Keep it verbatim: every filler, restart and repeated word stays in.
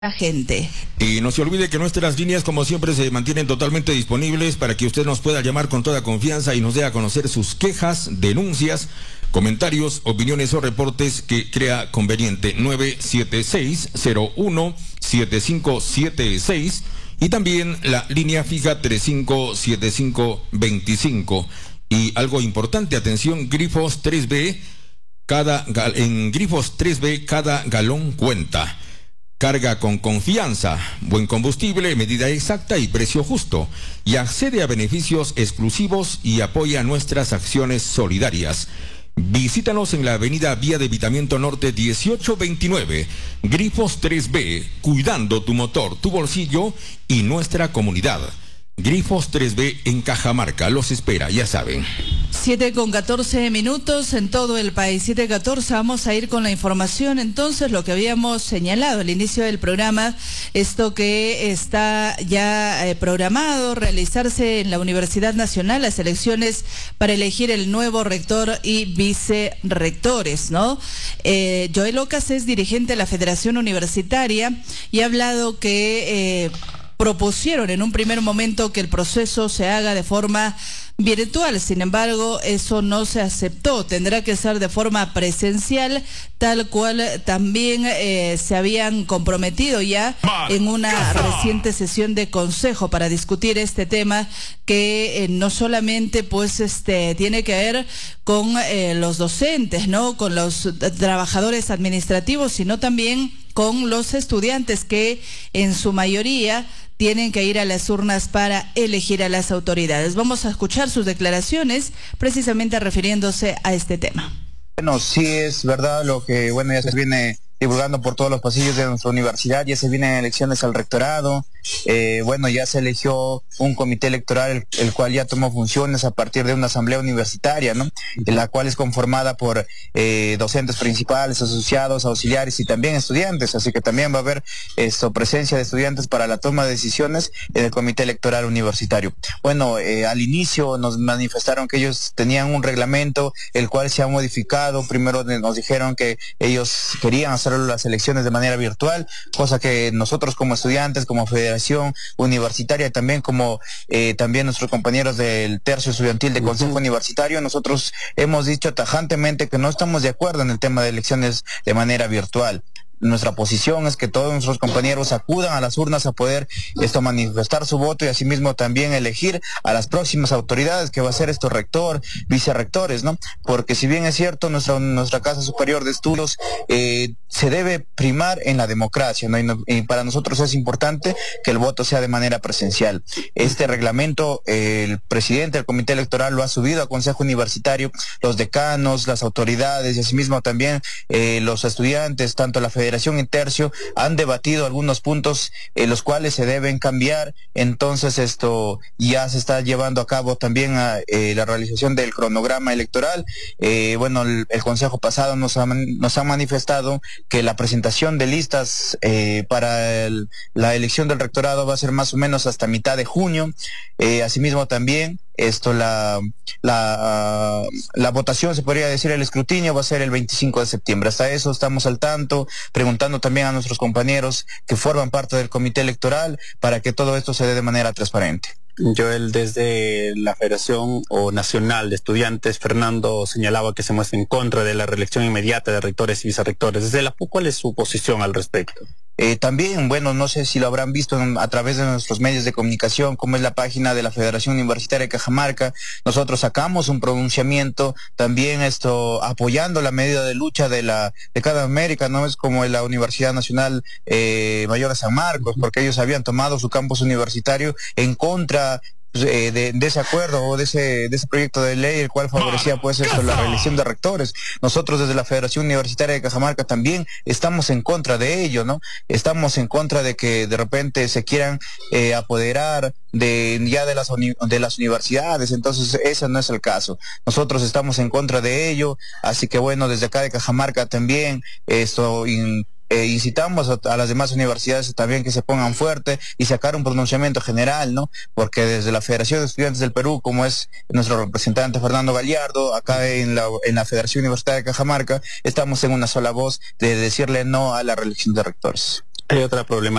la gente. Y no se olvide que nuestras líneas, como siempre, se mantienen totalmente disponibles para que usted nos pueda llamar con toda confianza y nos dé a conocer sus quejas, denuncias, comentarios, opiniones o reportes que crea conveniente. Nueve siete seis cero uno siete cinco siete seis y también la línea fija tres cinco siete cinco dos cinco. Y algo importante, atención, Grifos tres B, cada en Grifos tres B cada galón cuenta. Carga con confianza, buen combustible, medida exacta y precio justo. Y accede a beneficios exclusivos y apoya nuestras acciones solidarias. Visítanos en la avenida Vía de Evitamiento Norte dieciocho veintinueve. Grifos tres B, cuidando tu motor, tu bolsillo y nuestra comunidad. Grifos tres B en Cajamarca, los espera, ya saben. siete con catorce minutos en todo el país, siete catorce, vamos a ir con la información. Entonces, lo que habíamos señalado al inicio del programa, esto que está ya eh, programado realizarse en la Universidad Nacional, las elecciones para elegir el nuevo rector y vicerrectores, ¿no? Eh, Joel Ocas es dirigente de la Federación Universitaria y ha hablado que eh, propusieron en un primer momento que el proceso se haga de forma virtual. Sin embargo, eso no se aceptó. Tendrá que ser de forma presencial, tal cual también eh, se habían comprometido ya en una reciente sesión de consejo para discutir este tema que eh, no solamente pues este tiene que ver con eh, los docentes, ¿no? Con los trabajadores administrativos, sino también con los estudiantes que en su mayoría tienen que ir a las urnas para elegir a las autoridades. Vamos a escuchar sus declaraciones precisamente refiriéndose a este tema. Bueno, sí es verdad lo que bueno ya se viene divulgando por todos los pasillos de nuestra universidad, ya se vienen elecciones al rectorado, eh, bueno, ya se eligió un comité electoral, el, el cual ya tomó funciones a partir de una asamblea universitaria, ¿no? En la cual es conformada por eh, docentes principales, asociados, auxiliares y también estudiantes, así que también va a haber esto, presencia de estudiantes para la toma de decisiones en el comité electoral universitario. Bueno, eh, al inicio nos manifestaron que ellos tenían un reglamento, el cual se ha modificado. Primero nos dijeron que ellos querían hacer las elecciones de manera virtual, cosa que nosotros como estudiantes, como federación universitaria, también como eh, también nuestros compañeros del tercio estudiantil de Consejo uh-huh. Universitario, nosotros hemos dicho tajantemente que no estamos de acuerdo en el tema de elecciones de manera virtual. Nuestra posición es que todos nuestros compañeros acudan a las urnas a poder esto manifestar su voto y asimismo también elegir a las próximas autoridades que va a ser esto rector, vicerrectores, ¿no? Porque si bien es cierto, nuestra nuestra Casa Superior de Estudios eh, se debe primar en la democracia, ¿no? Y, no, y para nosotros es importante que el voto sea de manera presencial. Este reglamento, eh, el presidente del comité electoral lo ha subido a Consejo Universitario, los decanos, las autoridades y asimismo también eh, los estudiantes, tanto la federación y tercio, han debatido algunos puntos en eh, los cuales se deben cambiar. Entonces esto ya se está llevando a cabo también a, eh, la realización del cronograma electoral. Eh, bueno, el, el consejo pasado nos ha, nos ha manifestado que la presentación de listas eh, para el, la elección del rectorado va a ser más o menos hasta mitad de junio. Eh, asimismo también esto la, la la votación, se podría decir el escrutinio, va a ser el veinticinco de septiembre. Hasta eso estamos al tanto, preguntando también a nuestros compañeros que forman parte del comité electoral para que todo esto se dé de manera transparente. Joel, desde la Federación o Nacional de Estudiantes, Fernando señalaba que se muestra en contra de la reelección inmediata de rectores y vicerrectores. Desde la P U, ¿cuál es su posición al respecto? Eh, también, bueno, no sé si lo habrán visto en, a través de nuestros medios de comunicación, como es la página de la Federación Universitaria de Cajamarca. Nosotros sacamos un pronunciamiento también esto apoyando la medida de lucha de la de cada América, no es como la Universidad Nacional eh, Mayor de San Marcos, porque ellos habían tomado su campus universitario en contra De, de, de ese acuerdo o de ese de ese proyecto de ley, el cual favorecía pues eso, la reelección de rectores. Nosotros desde la Federación Universitaria de Cajamarca también estamos en contra de ello, ¿no? Estamos en contra de que de repente se quieran eh, apoderar de ya de las uni, de las universidades. Entonces ese no es el caso. Nosotros estamos en contra de ello, así que bueno, desde acá de Cajamarca también esto in, Eh, incitamos a, a las demás universidades también que se pongan fuerte y sacar un pronunciamiento general, ¿no? Porque desde la Federación de Estudiantes del Perú, como es nuestro representante Fernando Gallardo, acá en la, en la Federación Universitaria de Cajamarca, estamos en una sola voz de decirle no a la reelección de rectores. Hay otra problemática.